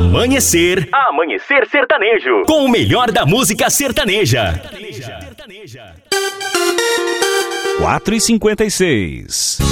Amanhecer Sertanejo. Com o melhor da música sertaneja. 4h56.